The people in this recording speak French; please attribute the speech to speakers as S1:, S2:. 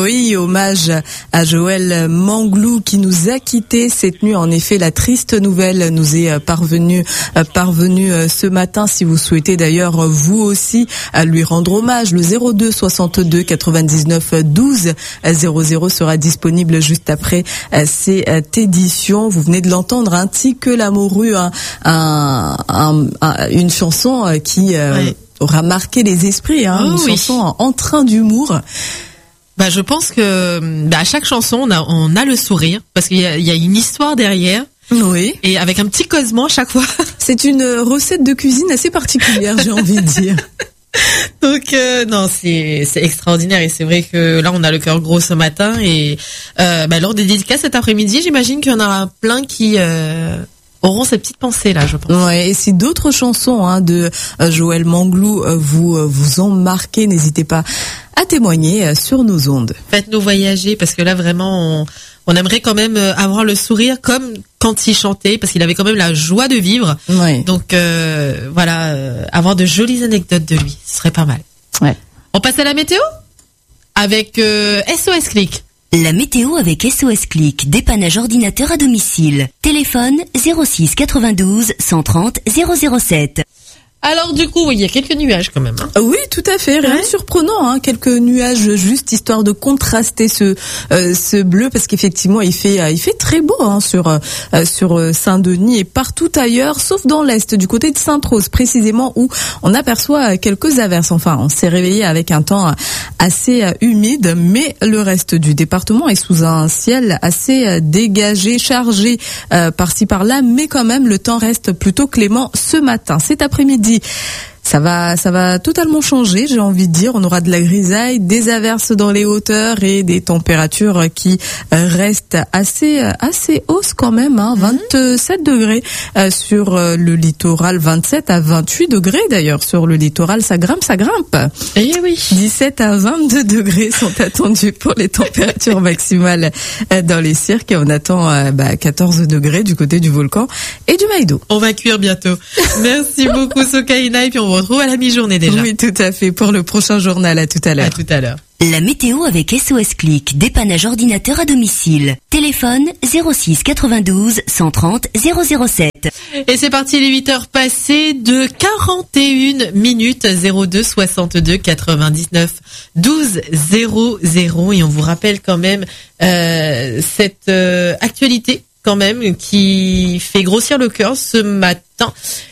S1: Oui, hommage à Joël Manglou qui nous a quittés cette nuit. En effet, la triste nouvelle nous est parvenue ce matin. Si vous souhaitez d'ailleurs vous aussi lui rendre hommage, le 02 62 99 12 00 sera disponible juste après cette édition. Vous venez de l'entendre, un Tique l'amoureux, une chanson qui aura marqué les esprits, une chanson en train d'humour.
S2: Je pense que à chaque chanson on a le sourire parce qu'il y a une histoire derrière.
S1: Oui.
S2: Et avec un petit causement à chaque fois.
S1: C'est une recette de cuisine assez particulière, j'ai envie de dire.
S2: Donc non, c'est extraordinaire et c'est vrai que là on a le cœur gros ce matin et lors des dédicaces cet après-midi, j'imagine qu'il y en aura plein qui auront ces petites pensées là, je pense.
S1: Ouais, et si d'autres chansons de Joël Manglou vous ont marqué, n'hésitez pas à témoigner sur nos ondes.
S2: Faites-nous voyager parce que là vraiment on aimerait quand même avoir le sourire comme quand il chantait parce qu'il avait quand même la joie de vivre.
S1: Ouais.
S2: Donc avoir de jolies anecdotes de lui, ce serait pas mal.
S1: Ouais.
S2: On passe à la météo avec SOS Click.
S3: La météo avec SOS Click, dépannage ordinateur à domicile. Téléphone 06 92 130 007.
S2: Alors du coup, il y a quelques nuages quand même.
S1: Oui, tout à fait, rien de surprenant, quelques nuages juste histoire de contraster ce bleu parce qu'effectivement il fait très beau sur Saint-Denis et partout ailleurs, sauf dans l'est, du côté de Sainte-Rose précisément où on aperçoit quelques averses. Enfin, on s'est réveillé avec un temps assez humide, mais le reste du département est sous un ciel assez dégagé, chargé par-ci par-là, mais quand même le temps reste plutôt clément ce matin. Cet après-midi, ça va totalement changer, j'ai envie de dire. On aura de la grisaille, des averses dans les hauteurs et des températures qui restent assez hausses quand même. 27 degrés sur le littoral, 27 à 28 degrés d'ailleurs sur le littoral. Ça grimpe.
S2: Eh oui.
S1: 17 à 22 degrés sont attendus pour les températures maximales dans les cirques. Et on attend 14 degrés du côté du volcan et du Maïdo.
S2: On va cuire bientôt. Merci beaucoup Sokaina et puis on vous retrouve à la mi-journée déjà.
S1: Oui, tout à fait, pour le prochain journal. À tout à l'heure.
S2: À tout à l'heure.
S3: La météo avec SOS Click, dépannage ordinateur à domicile. Téléphone 06 92 130 007.
S2: Et c'est parti, les 8 heures passées de 41 minutes. 02 62 99 12 00. Et on vous rappelle quand même cette actualité quand même qui fait grossir le cœur ce matin.